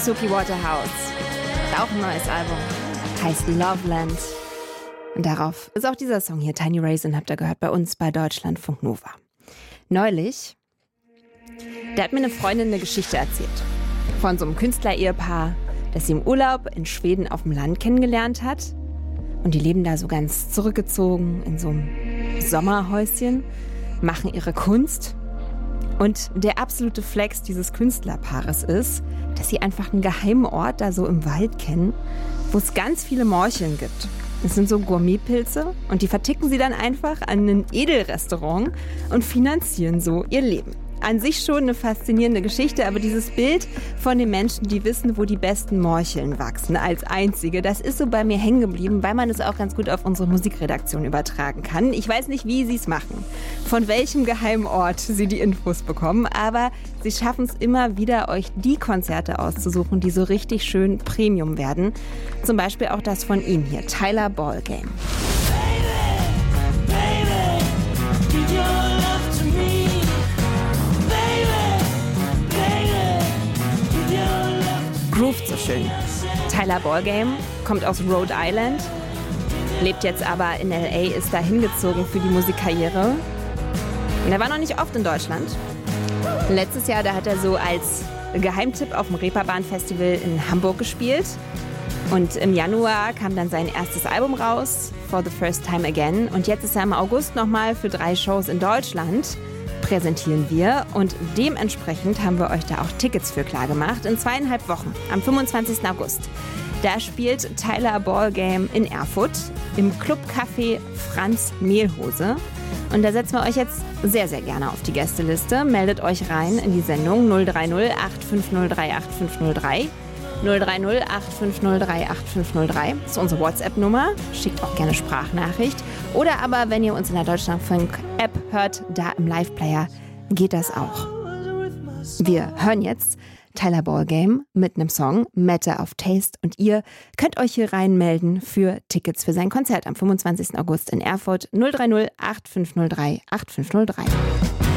Suki Waterhouse. Auch ein neues Album. Heißt Loveland. Und darauf ist auch dieser Song hier, Tiny Raisin, habt ihr gehört, bei uns bei Deutschlandfunk Nova. Neulich, da hat mir eine Freundin eine Geschichte erzählt. Von so einem Künstler-Ehepaar, das sie im Urlaub in Schweden auf dem Land kennengelernt hat. Und die leben da so ganz zurückgezogen in so einem Sommerhäuschen, machen ihre Kunst. Und der absolute Flex dieses Künstlerpaares ist, dass sie einfach einen geheimen Ort da so im Wald kennen, wo es ganz viele Morcheln gibt. Das sind so Gourmetpilze und die verticken sie dann einfach an ein Edelrestaurant und finanzieren so ihr Leben. An sich schon eine faszinierende Geschichte, aber dieses Bild von den Menschen, die wissen, wo die besten Morcheln wachsen, als einzige, das ist so bei mir hängen geblieben, weil man es auch ganz gut auf unsere Musikredaktion übertragen kann. Ich weiß nicht, wie sie es machen, von welchem geheimen Ort sie die Infos bekommen, aber sie schaffen es immer wieder, euch die Konzerte auszusuchen, die so richtig schön Premium werden. Zum Beispiel auch das von ihm hier, Tyler Ballgame. Groovt so schön. Tyler Ballgame kommt aus Rhode Island, lebt jetzt aber in L.A., ist da hingezogen für die Musikkarriere. Und er war noch nicht oft in Deutschland. Letztes Jahr, da hat er so als Geheimtipp auf dem Reeperbahn-Festival in Hamburg gespielt. Und im Januar kam dann sein erstes Album raus, For the First Time Again. Und jetzt ist er im August nochmal für 3 Shows in Deutschland. Präsentieren wir und dementsprechend haben wir euch da auch Tickets für klar gemacht. In 2,5 Wochen, am 25. August. Da spielt Tyler Ballgame in Erfurt im Clubcafé Franz Mehlhose. Und da setzen wir euch jetzt sehr, sehr gerne auf die Gästeliste. Meldet euch rein in die Sendung 030 8503 8503. 030 8503 8503. Das ist unsere WhatsApp-Nummer. Schickt auch gerne Sprachnachricht. Oder aber, wenn ihr uns in der Deutschlandfunk-App hört, da im Live-Player, geht das auch. Wir hören jetzt Tyler Ballgame mit einem Song, Matter of Taste. Und ihr könnt euch hier reinmelden für Tickets für sein Konzert am 25. August in Erfurt. 030 8503 8503.